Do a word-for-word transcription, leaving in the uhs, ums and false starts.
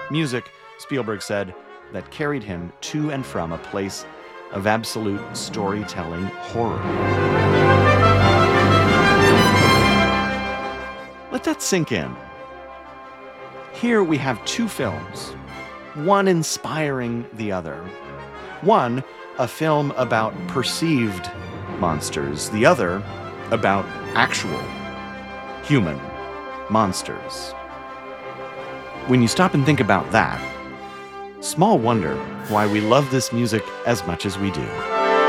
Music, Spielberg said, that carried him to and from a place of absolute storytelling horror. Let that sink in. Here we have two films, one inspiring the other. One, a film about perceived monsters, the other about actual human monsters. When you stop and think about that, small wonder why we love this music as much as we do.